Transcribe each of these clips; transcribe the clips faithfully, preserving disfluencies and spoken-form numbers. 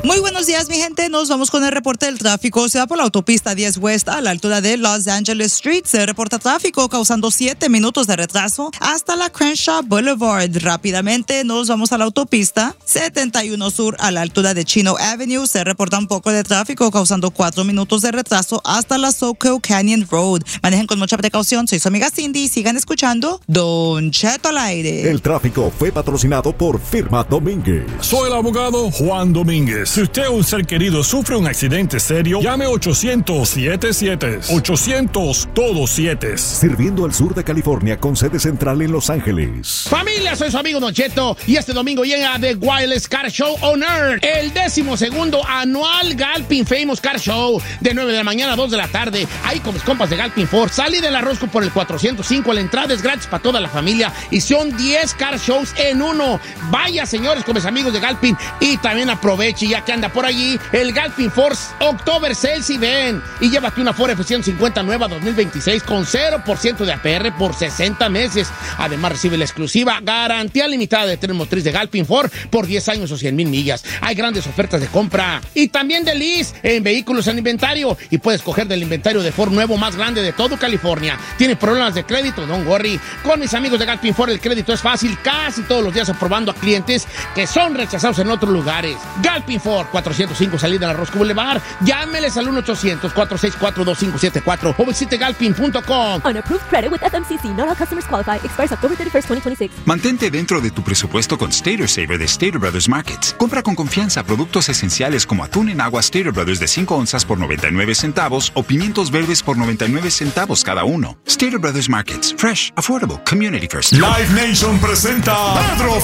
Muy buenos días, mi gente. Nos vamos con el reporte del tráfico. Se va por la autopista diez West a la altura de Los Angeles Street. Se reporta tráfico causando siete minutos de retraso hasta la Crenshaw Boulevard. Rápidamente nos vamos a la autopista setenta y uno Sur a la altura de Chino Avenue. Se reporta un poco de tráfico causando cuatro minutos de retraso hasta la Soquel Canyon Road. Manejen con mucha precaución. Soy su amiga Cindy y sigan escuchando Don Cheto al aire. El tráfico fue patrocinado por Firma Domínguez. Soy el abogado Juan Domínguez. Si usted o un ser querido sufre un accidente serio, llame ochocientos siete siete. ochocientos todos siete. Sirviendo al sur de California con sede central en Los Ángeles. Familia, soy su amigo Don Cheto y este domingo llega The Wildest Car Show on Earth, el décimo segundo anual Galpin Famous Car Show, de nueve de la mañana a dos de la tarde. Ahí con mis compas de Galpin Ford. Salí de la Rosco por el cuatrocientos cinco. La entrada es gratis para toda la familia y son diez car shows en uno. Vaya, señores, con mis amigos de Galpin, y también aproveche, ya que anda por allí, el Galpin Force October Sales y ven y llévate una Ford F ciento cincuenta nueva dos mil veintiséis con cero por ciento de A P R por sesenta meses. Además recibe la exclusiva garantía limitada de tren motriz de Galpin Ford por diez años o cien mil millas. Hay grandes ofertas de compra y también de lease en vehículos en inventario, y puedes coger del inventario de Ford nuevo más grande de todo California. ¿Tiene problemas de crédito? Don't worry. Con mis amigos de Galpin Ford el crédito es fácil, casi todos los días aprobando a clientes que son rechazados en otros lugares. Galpin Ford, cuatrocientos cinco salida de la Rosco Boulevard. Llámeles al uno ochocientos cuatro seis cuatro dos cinco siete cuatro o visite galpin punto com. Unapproved credit with F M C C. Not all customers qualify. Expires October thirty-first, twenty twenty-six. Mantente dentro de tu presupuesto con Stater Saver de Stater Brothers Markets. Compra con confianza productos esenciales como atún en agua Stater Brothers de cinco onzas por noventa y nueve centavos o pimientos verdes por noventa y nueve centavos cada uno. Stater Brothers Markets. Fresh, affordable, community first. Live Nation presenta Pedro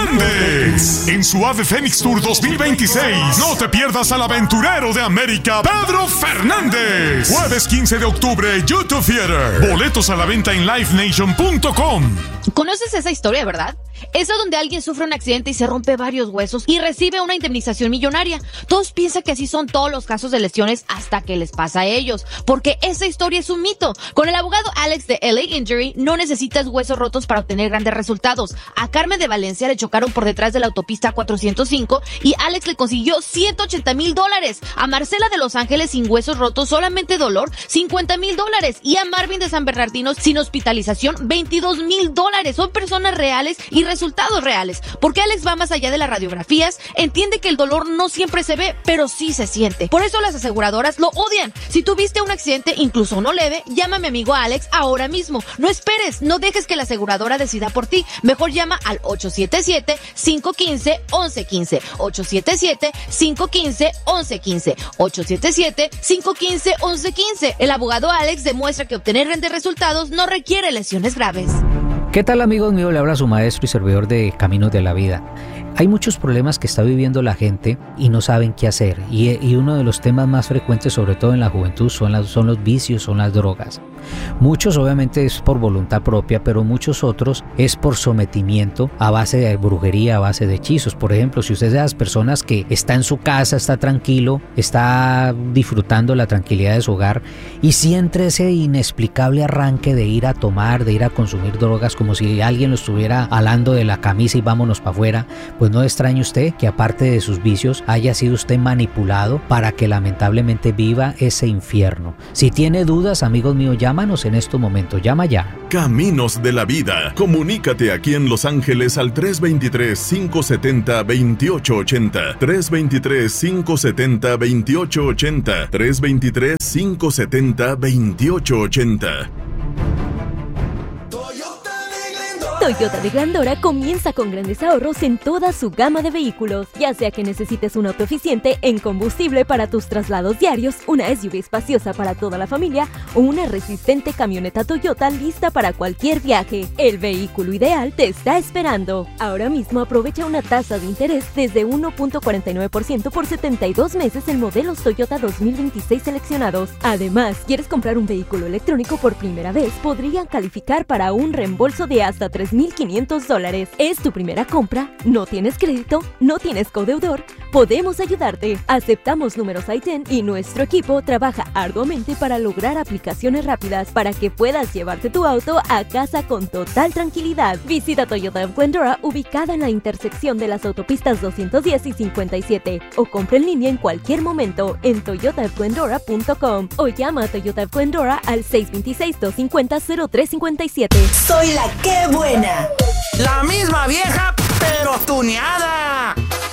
Fernández en su Ave Fénix Tour dos mil veintiséis. No te pierdas al aventurero de América, Pedro Fernández. Jueves quince de octubre, YouTube Theater. Boletos a la venta en live nation punto com. ¿Conoces esa historia, verdad? Esa donde alguien sufre un accidente y se rompe varios huesos y recibe una indemnización millonaria. Todos piensan que así son todos los casos de lesiones hasta que les pasa a ellos, porque esa historia es un mito. Con el abogado Alex de L A Injury no necesitas huesos rotos para obtener grandes resultados. A Carmen de Valencia le chocaron por detrás de la autopista cuatrocientos cinco y Alex le consiguió ciento ochenta mil dólares. A Marcela de Los Ángeles sin huesos rotos, solamente dolor, cincuenta mil dólares. Y a Marvin de San Bernardino sin hospitalización, veintidós mil dólares. Son personas reales y resultados reales, porque Alex va más allá de las radiografías, entiende que el dolor no siempre se ve, pero sí se siente. Por eso las aseguradoras lo odian. Si tuviste un accidente, incluso no leve, llama a mi amigo Alex ahora mismo. No esperes, no dejes que la aseguradora decida por ti. Mejor llama al ocho siete siete, cinco uno cinco, once quince. ocho siete siete, cinco uno cinco, once quince. ocho siete siete, cinco uno cinco, once quince. El abogado Alex demuestra que obtener grandes resultados no requiere lesiones graves. ¿Qué tal, amigos míos? Le habla su maestro y servidor de Caminos de la Vida. Hay muchos problemas que está viviendo la gente y no saben qué hacer. Y, y uno de los temas más frecuentes, sobre todo en la juventud, son, las, son los vicios, son las drogas. Muchos obviamente es por voluntad propia, pero muchos otros es por sometimiento a base de brujería, a base de hechizos. Por ejemplo, si usted es de las personas que está en su casa, está tranquilo, está disfrutando la tranquilidad de su hogar y siente ese inexplicable arranque de ir a tomar, de ir a consumir drogas, como si alguien lo estuviera alando de la camisa y vámonos para afuera, pues no extrañe usted que aparte de sus vicios haya sido usted manipulado para que lamentablemente viva ese infierno. Si tiene dudas, amigos míos, llámanos en estos momentos, llama ya. Caminos de la Vida. Comunícate aquí en Los Ángeles al tres dos tres, cinco siete cero, dos ocho ocho cero. tres dos tres, cinco siete cero, dos ocho ocho cero. tres dos tres, cinco siete cero, dos ocho ocho cero. Toyota de Glendora comienza con grandes ahorros en toda su gama de vehículos, ya sea que necesites un auto eficiente en combustible para tus traslados diarios, una S U V espaciosa para toda la familia o una resistente camioneta Toyota lista para cualquier viaje. El vehículo ideal te está esperando. Ahora mismo aprovecha una tasa de interés desde uno punto cuarenta y nueve por ciento por setenta y dos meses en modelos Toyota dos mil veintiséis seleccionados. Además, ¿quieres comprar un vehículo electrónico por primera vez? Podrían calificar para un reembolso de hasta tres tres mil quinientos dólares. ¿Es tu primera compra? ¿No tienes crédito? ¿No tienes codeudor? Podemos ayudarte. Aceptamos números I T I N y nuestro equipo trabaja arduamente para lograr aplicaciones rápidas para que puedas llevarte tu auto a casa con total tranquilidad. Visita Toyota of Glendora, ubicada en la intersección de las autopistas doscientos diez y cincuenta y siete, o compra en línea en cualquier momento en toyota of glendora punto com o llama a Toyota of Glendora al seis dos seis, dos cinco cero, cero tres cinco siete. Soy la que buena. La misma vieja, pero tuneada.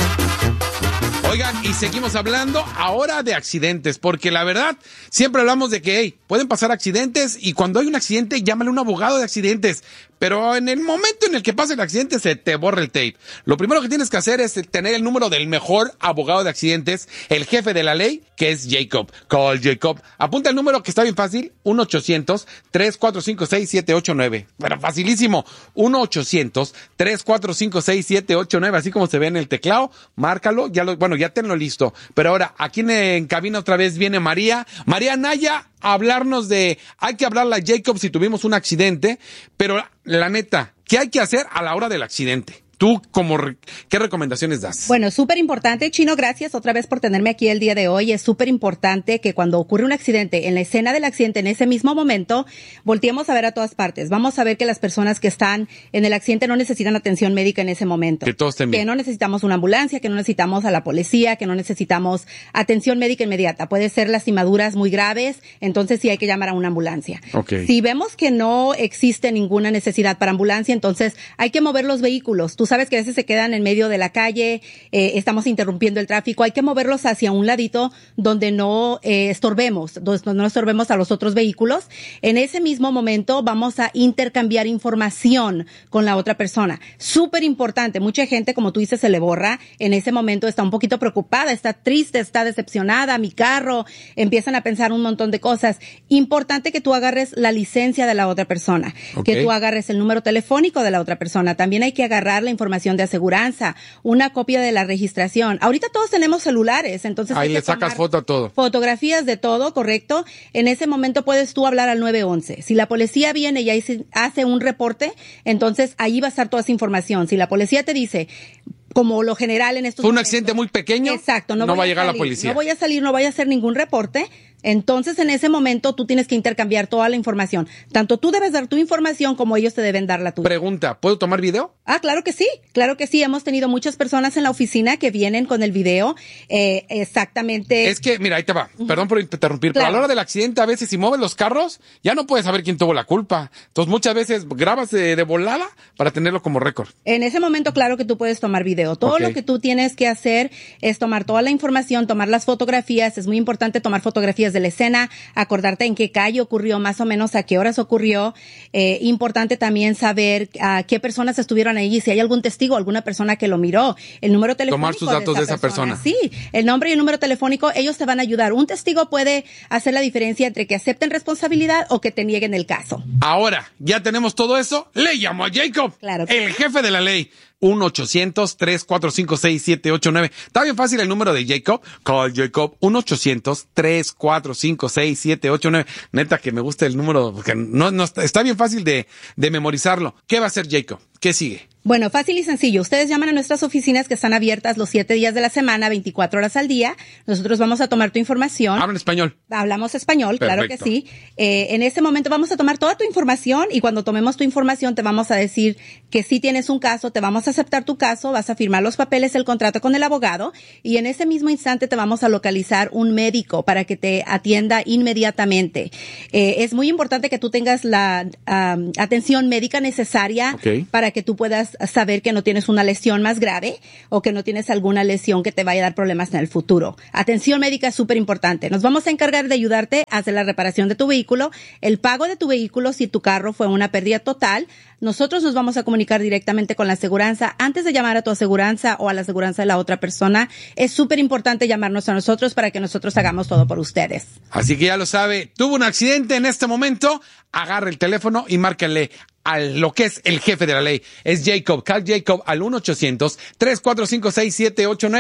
Oigan, y seguimos hablando ahora de accidentes, porque la verdad, siempre hablamos de que, hey, pueden pasar accidentes y cuando hay un accidente, llámale a un abogado de accidentes. Pero en el momento en el que pasa el accidente, se te borra el tape. Lo primero que tienes que hacer es tener el número del mejor abogado de accidentes, el jefe de la ley, que es Jacob. Call Jacob. Apunta el número que está bien fácil, uno ochocientos, tres cuatro cinco, seis siete ocho nueve. Pero facilísimo, uno ochocientos, tres cuatro cinco, seis siete ocho nueve, así como se ve en el teclado, márcalo, ya lo, bueno, ya tenlo listo. Pero ahora, aquí en, en cabina otra vez viene María. María Naya, a hablarnos de, hay que hablarle a Jacob si tuvimos un accidente, pero la neta, ¿qué hay que hacer a la hora del accidente? ¿Tú como re- qué recomendaciones das? Bueno, súper importante, Chino, gracias otra vez por tenerme aquí el día de hoy. Es súper importante que cuando ocurre un accidente, en la escena del accidente, en ese mismo momento, volteemos a ver a todas partes. Vamos a ver que las personas que están en el accidente no necesitan atención médica en ese momento. Que todos estén bien. Que no necesitamos una ambulancia, que no necesitamos a la policía, que no necesitamos atención médica inmediata. Puede ser lastimaduras muy graves, entonces sí hay que llamar a una ambulancia. Okay. Si vemos que no existe ninguna necesidad para ambulancia, entonces hay que mover los vehículos. Tú sabes que a veces se quedan en medio de la calle, eh, estamos interrumpiendo el tráfico, hay que moverlos hacia un ladito donde no eh, estorbemos, donde no estorbemos a los otros vehículos. En ese mismo momento vamos a intercambiar información con la otra persona. Súper importante, mucha gente, como tú dices, se le borra, en ese momento está un poquito preocupada, está triste, está decepcionada, mi carro, empiezan a pensar un montón de cosas. Importante que tú agarres la licencia de la otra persona, okay. que tú agarres el número telefónico de la otra persona, también hay que agarrar la información de aseguranza, una copia de la registración. Ahorita todos tenemos celulares, entonces ahí hay le que sacas foto a todo. Fotografías de todo, correcto. En ese momento puedes tú hablar al nueve once. Si la policía viene y ahí hace un reporte, entonces ahí va a estar toda esa información. Si la policía te dice, como lo general en estos Fue un momentos, accidente muy pequeño, exacto, no, no voy va a a llegar salir, la policía. No voy a salir, no voy a hacer ningún reporte. Entonces, en ese momento, tú tienes que intercambiar toda la información. Tanto tú debes dar tu información como ellos te deben dar la tuya. Pregunta, ¿puedo tomar video? Ah, claro que sí, claro que sí. Hemos tenido muchas personas en la oficina que vienen con el video. Eh, exactamente. Es que, mira, ahí te va. Uh-huh. Perdón por interrumpir, claro. Pero a la hora del accidente, a veces, si mueves los carros, ya no puedes saber quién tuvo la culpa. Entonces, muchas veces grabas de, de volada para tenerlo como récord. En ese momento, claro que tú puedes tomar video. Todo okay. lo que tú tienes que hacer es tomar toda la información, tomar las fotografías. Es muy importante tomar fotografías de la escena, acordarte en qué calle ocurrió, más o menos a qué horas ocurrió. Eh, importante también saber a qué personas estuvieron ahí, si hay algún testigo, alguna persona que lo miró, el número telefónico. Tomar sus datos de esa, de esa persona. persona. Sí, el nombre y el número telefónico, ellos te van a ayudar. Un testigo puede hacer la diferencia entre que acepten responsabilidad o que te nieguen el caso. Ahora, ya tenemos todo eso, le llamo a Jacob, claro que el jefe de la ley. uno ochocientos, tres cuatro cinco, seis siete ocho nueve. Está bien fácil el número de Jacob. Call Jacob. uno ochocientos, tres cuatro cinco, seis siete ocho nueve. Neta que me gusta el número, porque no, no está, está bien fácil de, de memorizarlo. ¿Qué va a hacer Jacob? ¿Qué sigue? Bueno, fácil y sencillo. Ustedes llaman a nuestras oficinas que están abiertas los siete días de la semana, veinticuatro horas al día. Nosotros vamos a tomar tu información. ¿Hablan español? Hablamos español, Perfecto. Claro que sí. Eh, en ese momento vamos a tomar toda tu información y cuando tomemos tu información te vamos a decir que sí tienes un caso, te vamos a aceptar tu caso, vas a firmar los papeles, el contrato con el abogado y en ese mismo instante te vamos a localizar un médico para que te atienda inmediatamente. Eh, es muy importante que tú tengas la um, atención médica necesaria okay. para que tú puedas saber que no tienes una lesión más grave o que no tienes alguna lesión que te vaya a dar problemas en el futuro. Atención médica es súper importante. Nos vamos a encargar de ayudarte a hacer la reparación de tu vehículo, el pago de tu vehículo si tu carro fue una pérdida total. Nosotros nos vamos a comunicar directamente con la aseguranza. Antes de llamar a tu aseguranza o a la aseguranza de la otra persona, es súper importante llamarnos a nosotros para que nosotros hagamos todo por ustedes. Así que ya lo sabe, tuvo un accidente en este momento, agarre el teléfono y márquenle a lo que es el jefe de la ley. Es Jacob. Call Jacob al uno ochocientos, tres cuatro cinco, seis siete ocho nueve.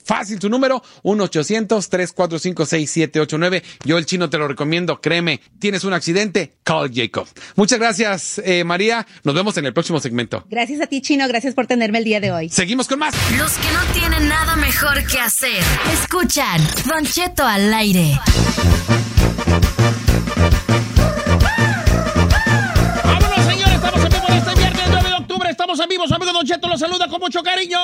Fácil, su número, uno ochocientos, tres cuatro cinco, seis siete ocho nueve. Yo, el Chino, te lo recomiendo, créeme. ¿Tienes un accidente? Call Jacob. Muchas gracias, eh, María. Nos vemos en el próximo segmento. Gracias a ti, Chino. Gracias por tenerme el día de hoy. Seguimos con más. Los que no tienen nada mejor que hacer. Escuchan Don Cheto al aire. ¡Vámonos, señores! Estamos en vivo en este viernes nueve de octubre. Estamos en vivo. Su amigo Don Cheto los saluda con mucho cariño.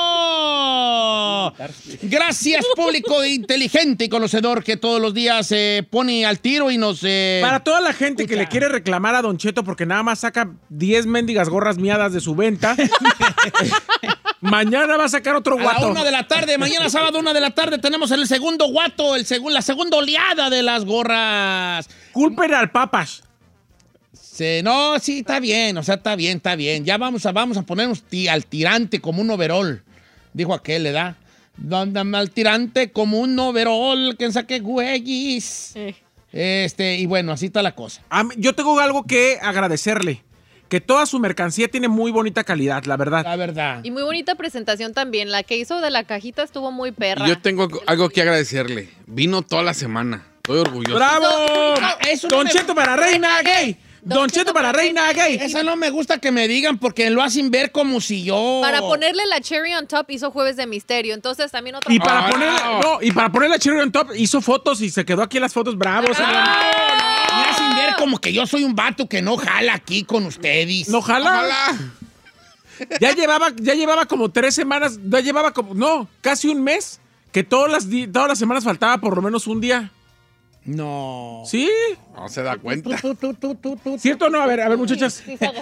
Gracias, público inteligente y conocedor que todos los días se eh, pone al tiro y nos... Eh, Para toda la gente escucha. Que le quiere reclamar a Don Cheto porque nada más saca diez mendigas gorras miadas de su venta, mañana va a sacar otro guato. A la una de la tarde, mañana sábado, una de la tarde, tenemos el segundo guato, el segun, la segunda oleada de las gorras. Culpen al Papas. Sí, no, sí, está bien, o sea, está bien, está bien. Ya vamos a, vamos a ponernos ti, al tirante como un overol. Dijo aquel, ¿verdad? Dándame al tirante como un overol, que saque güeyes. Sí. Este, y bueno, así está la cosa. Yo tengo algo que agradecerle. Que toda su mercancía tiene muy bonita calidad, la verdad. La verdad. Y muy bonita presentación también. La que hizo de la cajita estuvo muy perra. Yo tengo algo que agradecerle. Vino toda la semana. Estoy orgulloso. ¡Bravo! Eso, eso Don no Cheto me... para Reina Gay. Don, Don Cheto, Cheto para Reina Gay. Esa no me gusta que me digan porque lo hacen ver como si yo... Para ponerle la cherry on top hizo Jueves de Misterio. Entonces también otra... Y para, oh, ponerle, no. No, y para poner la cherry on top hizo fotos y se quedó aquí en las fotos. ¡Bravo! No, no. Me hacen ver como que yo soy un vato que no jala aquí con ustedes. ¿No jala? No jala. Ya llevaba, ya llevaba como tres semanas, ya llevaba como... No, casi un mes que todas las, todas las semanas faltaba por lo menos un día. No. ¿Sí? No se da cuenta. Tú, tú, tú, tú, tú, ¿Cierto o no? A ver, a ver, muchachas. Sí, se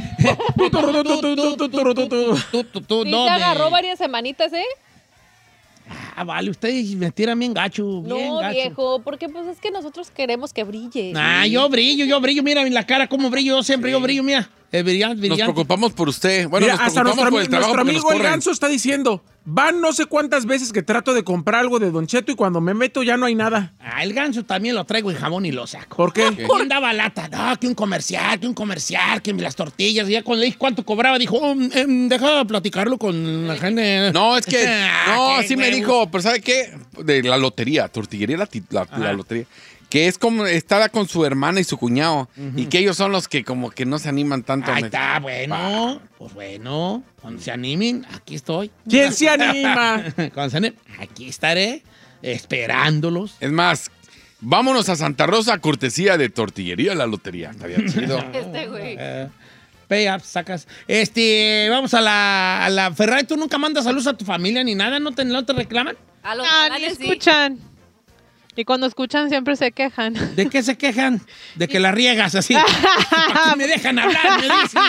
agarró varias semanitas, ¿eh? Ah, vale, ustedes me tiran bien gacho. Bien no, gacho. viejo, porque pues es que nosotros queremos que brille. Ah, yo brillo, yo brillo. Mira en la cara cómo brillo. Yo siempre sí. yo brillo, mira. Eh, brillante, brillante. Nos preocupamos por usted. Bueno, mira, nos hasta preocupamos nuestro, por el trabajo nuestro amigo el corren. Ganso está diciendo, van no sé cuántas veces que trato de comprar algo de Don Cheto y cuando me meto ya no hay nada. Ah, el Ganso también lo traigo en jabón y lo saco. ¿Por qué? ¿Qué? ¿Por daba lata? No, que un comercial, que un comercial, que las tortillas. Y ya cuando le dije cuánto cobraba, dijo, oh, eh, deja platicarlo con la gente. No, es que, no, así me dijo, pero ¿sabe qué? De la lotería, tortillería, la, la, la lotería. Que es como, estaba con su hermana y su cuñado. Uh-huh. Y que ellos son los que como que no se animan tanto. Ahí está, bueno. Ah. Pues bueno, cuando se animen, aquí estoy. ¿Quién se anima? Cuando se animen, aquí estaré esperándolos. Es más, vámonos a Santa Rosa, cortesía de tortillería la lotería. Está bien chido. Este güey. Uh, pay up, sacas. Este, vamos a la, a la Ferrari. ¿Tú nunca mandas saludos a tu familia ni nada? ¿No te, no te reclaman? A los no, ni escuchan. Sí. Y cuando escuchan siempre se quejan. ¿De qué se quejan? De que la riegas así. Aquí me dejan hablar, me dicen.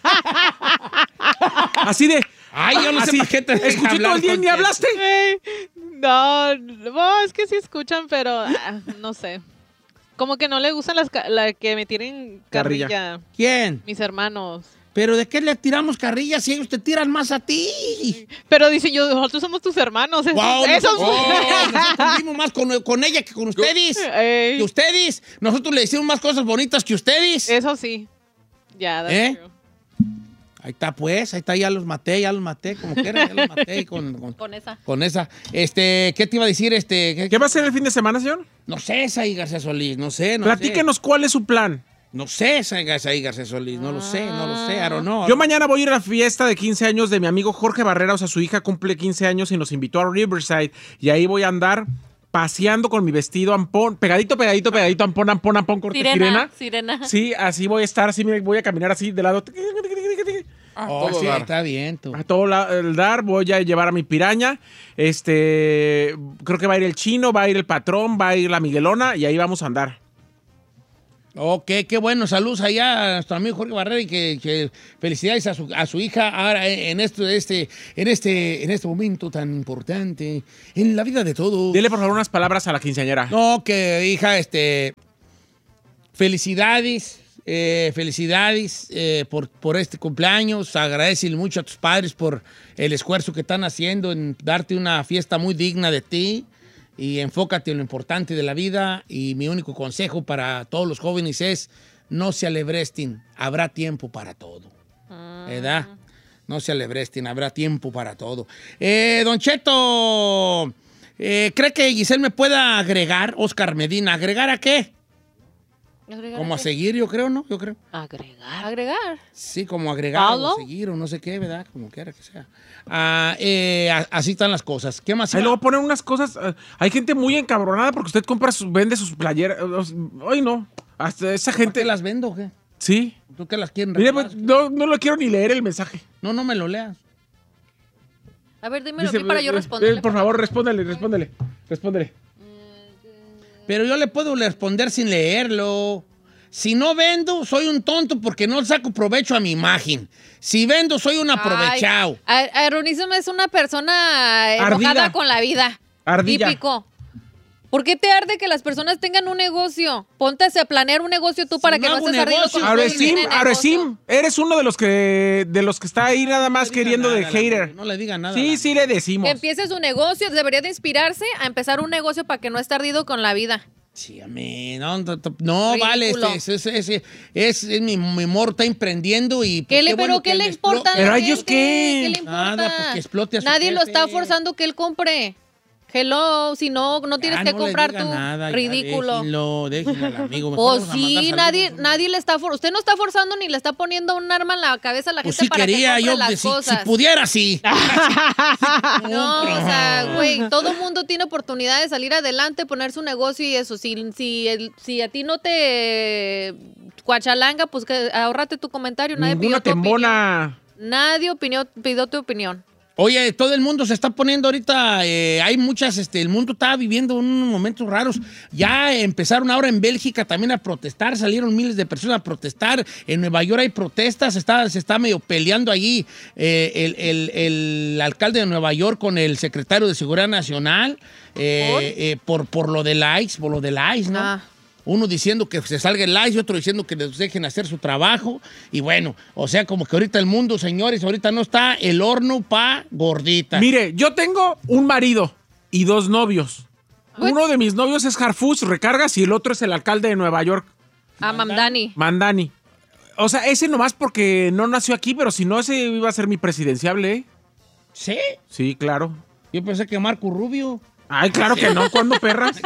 Así de... Ay, yo no así, sé para qué te dejan escuché todo el día y ni hablaste. No, no, es que sí escuchan, pero ah, no sé. Como que no le gustan las la que me tiren carrilla. carrilla. ¿Quién? Mis hermanos. ¿Pero de qué le tiramos carrilla si ellos te tiran más a ti? Pero dicen yo, nosotros somos tus hermanos. Esos, wow, esos... Oh, nosotros vivimos más con, con ella que con ustedes. Ey. Que ustedes. Nosotros le decimos más cosas bonitas que ustedes. Eso sí. Ya, that's ¿Eh? true. Ahí está, pues. Ahí está, ya los maté, ya los maté. Como quieran, ya los maté. Con, con, con esa. Con esa. Este, ¿qué te iba a decir? Este, ¿Qué, ¿Qué va a ser el fin de semana, señor? No sé, esa ahí, García Solís. No sé, no Platíquenos sé. cuál es su plan. No sé, salgas ahí, García Solís. No lo sé, no lo sé, I don't know. Yo mañana voy a ir a la fiesta de quince años de mi amigo Jorge Barrera. O sea, su hija cumple quince años y nos invitó a Riverside. Y ahí voy a andar paseando con mi vestido ampón, pegadito, pegadito, pegadito, ampón, ampón, ampón, corte sirena. Sirena. Sirena. Sí, así voy a estar, así me voy a caminar así de lado. Ah, oh, todo sí, dar. Está bien, tú. A todo la, el dar, voy a llevar a mi piraña. Este, creo que va a ir el Chino, va a ir el Patrón, va a ir la Miguelona y ahí vamos a andar. Ok, qué bueno. Saludos allá a nuestro amigo Jorge Barrera y que, que felicidades a su, a su hija ahora en este, este, en este, en este momento tan importante en la vida de todos. Dile por favor unas palabras a la quinceañera. No, que hija, este, felicidades, eh, felicidades eh, por, por este cumpleaños. Agradecele mucho a tus padres por el esfuerzo que están haciendo en darte una fiesta muy digna de ti. Y enfócate en lo importante de la vida. Y mi único consejo para todos los jóvenes es no se alebresten. Habrá tiempo para todo. ¿Verdad? No se alebresten, habrá tiempo para todo. Eh, Don Cheto, eh, ¿cree que Giselle me pueda agregar, Oscar Medina? ¿Agregar a qué? ¿Agregar Como a a qué? seguir, yo creo, ¿no? Yo creo. Agregar. Agregar. Sí, como agregar ¿Pablo? o seguir o no sé qué, ¿verdad? Como quiera que sea. Ah, eh, a- así están las cosas. ¿Qué más? Ahí iba? luego ponen unas cosas. eh, hay gente muy encabronada porque usted compra, sus, vende sus playeras. eh, Ay, no. Hasta esa gente. ¿Qué las vendo o qué? Sí. ¿Tú qué las quieren? Mire, pues, no, no lo quiero ni leer el mensaje. No, no me lo leas. A ver, dímelo Dice, a mí para yo eh, eh, responder. Por favor, respóndele, respóndele. Respóndele. Pero yo le puedo responder sin leerlo. Si no vendo, soy un tonto porque no saco provecho a mi imagen. Si vendo, soy un aprovechado. Ay, a- Aeronism es una persona enojada Ardida. con la vida. Ardilla. Típico. ¿Por qué te arde que las personas tengan un negocio? Ponte a planear un negocio tú para que no, hago estés ardido con Ahora los que tienen negocio. Aresim, eres uno de los que de los que está ahí nada más queriendo de hater. No le diga nada. Sí, sí le decimos. Que empiece su negocio, debería de inspirarse a empezar un negocio para que no esté ardido con la vida. Sí, a mí, no, no, no, vale, Ridículo. este, es, es, es, es- es mi, mi morro está emprendiendo y... ¿Qué le, qué pero bueno qué que le me importa? explo- a la gente? ¿Qué le importa? Nada, pues que explote a su Nadie lo jefe. está forzando que él compre. Hello, si no, no tienes Ah, que no le comprar diga tú. nada, ya Ridículo. Déjenlo, déjenlo al amigo. Mejor Pues vamos a mandar sí, saludos. nadie, nadie le está for usted no está forzando ni le está poniendo un arma en la cabeza a la Pues gente sí para quería, que compre yo, las si, si cosas. pudiera, sí. No, o sea, güey, todo mundo tiene oportunidad de salir adelante, poner su negocio y eso. Si, si, el- si a ti no te cuachalanga, pues que ahórrate tu comentario. Nadie Ninguna pidió tu opinión. tembona. Nadie opinió, pidió tu opinión. Oye, todo el mundo se está poniendo ahorita, eh, hay muchas, este, el mundo está viviendo unos momentos raros. Ya empezaron ahora en Bélgica también a protestar, salieron miles de personas a protestar. En Nueva York hay protestas, está, se está medio peleando allí eh, el, el- el alcalde de Nueva York con el secretario de Seguridad Nacional eh, ¿Por? eh, por, por lo del ICE, por lo del ICE, ¿no? Ah. Uno diciendo que se salga el ICE y otro diciendo que les dejen hacer su trabajo. Y bueno, o sea, como que ahorita el mundo, señores, ahorita no está el horno pa' gordita. Mire, yo tengo un marido y dos novios. Uno de mis novios es Harfus Recargas y el otro es el alcalde de Nueva York, A Mamdani. Mandani. O sea, ese nomás porque no nació aquí, pero si no, ese iba a ser mi presidenciable, ¿eh? ¿Sí? Sí, claro. Yo pensé que Marco Rubio. Ay, claro que no. ¿Cuándo, perras?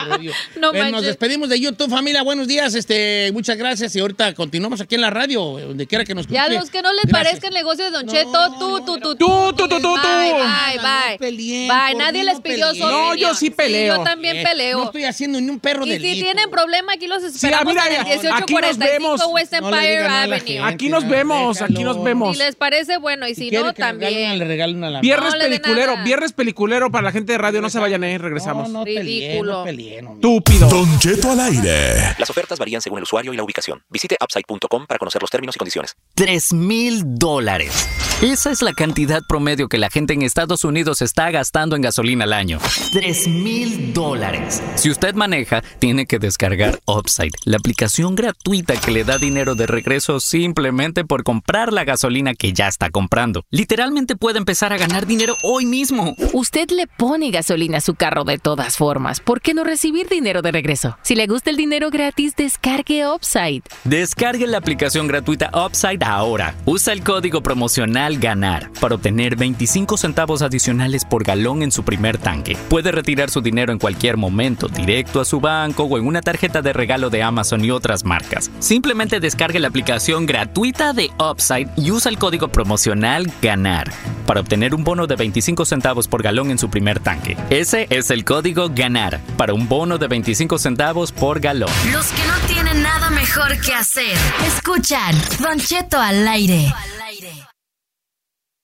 No Bueno, nos manches. despedimos de YouTube, familia. Buenos días, este, muchas gracias. Y ahorita continuamos aquí en la radio, donde quiera que nos Ya escuche. los que no les Gracias. parezca el negocio de Don Cheto, tú, tú, tú, Tú, tú, tú, tú, Bye, tú. bye, bye. peleen, Bye, por nadie mí les no pidió su peleen. No, opinión. yo sí peleo. yo también Eh, peleo. No estoy haciendo ni un perro Y de si tienen problema, aquí los esperamos mira, en el aquí nos dieciocho cuarenta y cinco vemos. West No le Empire digan nada a la Avenue. gente. Aquí nos vemos, aquí nos vemos. Si les parece, bueno, y si, quiere no, que le regalen una, también. le regalen una a la- Viernes No le dé peliculero, nada. viernes peliculero para la gente de radio. No se vayan, eh, regresamos. No, no peleen, Ridículo. no peleen, hombre. Estúpido. Don Cheto al aire. Las ofertas varían según el usuario y la ubicación. Visite upside punto com para conocer los términos y condiciones. Tres mil dólares. Esa es la cantidad promedio que la gente en Estados Unidos está gastando en gasolina al año. Tres mil dólares. Si usted maneja, tiene que descargar Upside, la aplicación gratuita que le da dinero de regreso simplemente por comprar la gasolina que ya está comprando. Literalmente puede empezar a ganar dinero hoy mismo. Usted le pone gasolina a su carro de todas formas. ¿Por qué no recibir dinero de regreso? Si le gusta el dinero gratis, descargue Upside. Descargue la aplicación gratuita Upside ahora. Usa el código promocional GANAR para obtener veinticinco centavos adicionales por galón en su primer tanque. Puede retirar su dinero en cualquier momento, directo a su banco o en una tarjeta de regalo de Amazon y otras marcas. Simplemente descargue la aplicación gratuita de Upside y usa el código promocional GANAR para obtener un bono de veinticinco centavos por galón en su primer tanque. Ese es el código GANAR para un bono de veinticinco centavos por galón. Los que no tienen nada mejor que hacer. Escuchan Don Cheto al aire.